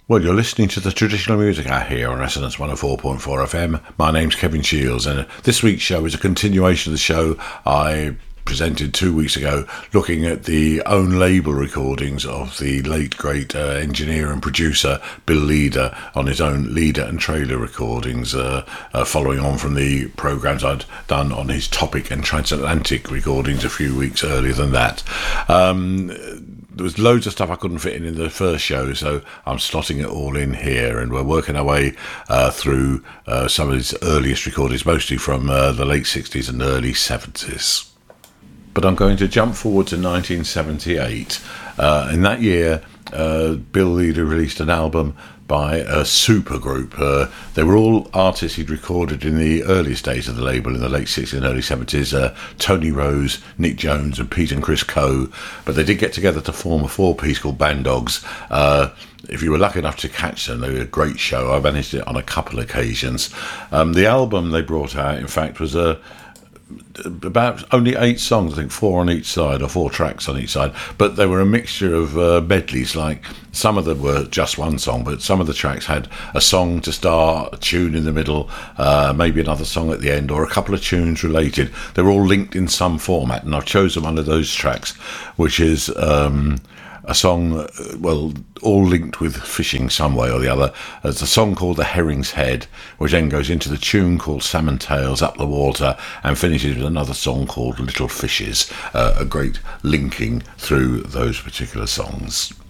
Well, you're listening to the Traditional Music Hour here on Resonance 104.4 FM. My name's Kevin Shields, and this week's show is a continuation of the show I presented 2 weeks ago, looking at the own label recordings of the late great engineer and producer Bill Leader on his own Leader and Trailer recordings, following on from the programmes I'd done on his Topic and Transatlantic recordings a few weeks earlier than that. There was loads of stuff I couldn't fit in the first show, so I'm slotting it all in here, and we're working our way through some of his earliest recordings, mostly from the late 60s and early 70s. But I'm going to jump forward to 1978. In that year, Bill Leader released an album by a supergroup. They were all artists he'd recorded in the earliest days of the label in the late 60s and early 70s. Tony Rose, Nick Jones and Pete and Chris Coe. But they did get together to form a four-piece called Band Dogs. If you were lucky enough to catch them, they were a great show. I managed it on a couple of occasions. The album they brought out, in fact, was about only 8 songs, I think 4 on each side, or 4 tracks on each side, but they were a mixture of medleys. Like some of them were just one song, but some of the tracks had a song to start, a tune in the middle, maybe another song at the end, or a couple of tunes related. They were all linked in some format, and I've chosen one of those tracks, which is a song, all linked with fishing some way or the other. There's a song called The Herring's Head, which then goes into the tune called Salmon Tails Up the Water and finishes with another song called Little Fishes. A great linking through those particular songs.